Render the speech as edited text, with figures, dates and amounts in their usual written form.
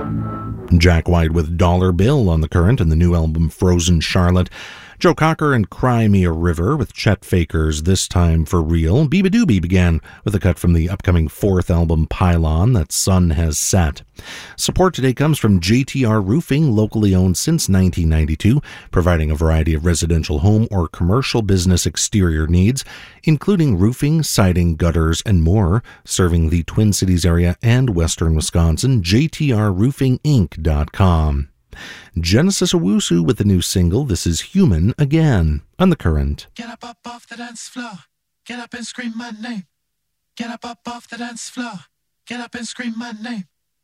Jack White with Dollar Bill on the Current and the new album Frozen Charlotte. Joe Cocker and Cry Me a River with Chet Faker's This Time for Real. Biba Doobie began with a cut from the upcoming fourth album Pylon, That Sun Has Set. Support today comes from JTR Roofing, locally owned since 1992, providing a variety of residential home or commercial business exterior needs, including roofing, siding, gutters, and more, serving the Twin Cities area and western Wisconsin. JTRRoofingInc.com. Genesis Owusu with the new single, This Is Human Again, on the Current. Get up off the dance floor. Get up and scream my name. Get up off the dance floor. Get up and scream my name.